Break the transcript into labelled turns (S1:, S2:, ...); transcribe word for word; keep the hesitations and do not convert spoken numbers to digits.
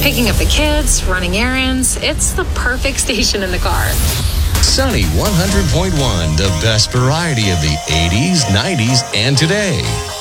S1: Picking up the kids, running errands, it's the perfect station in the car.
S2: Sunny one hundred point one, the best variety of the eighties, nineties, and today.